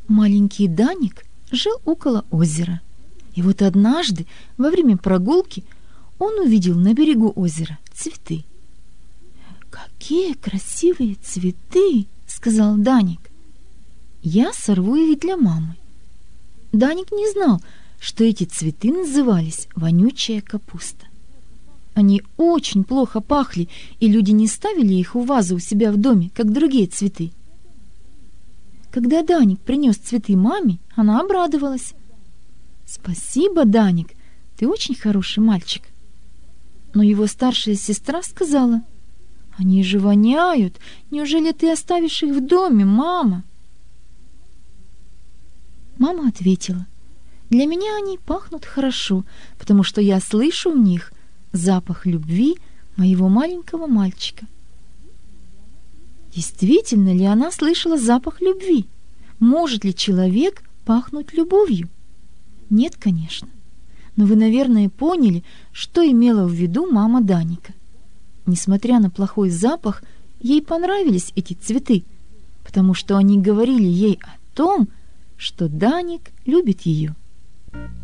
Маленький Даник жил около озера. И вот однажды, во время прогулки, он увидел на берегу озера цветы. «Какие красивые цветы!» — сказал Даник. «Я сорву их для мамы». Даник не знал, что эти цветы назывались вонючая капуста. Они очень плохо пахли, и люди не ставили их в вазу у себя в доме, как другие цветы. Когда Даник принес цветы маме, она обрадовалась. «Спасибо, Даник, ты очень хороший мальчик». Но его старшая сестра сказала: «Они же воняют, неужели ты оставишь их в доме, мама?» Мама ответила: «Для меня они пахнут хорошо, потому что я слышу в них запах любви моего маленького мальчика». Действительно ли она слышала запах любви? Может ли человек пахнуть любовью? Нет, конечно. Но вы, наверное, поняли, что имела в виду мама Даника. Несмотря на плохой запах, ей понравились эти цветы, потому что они говорили ей о том, что Даник любит ее.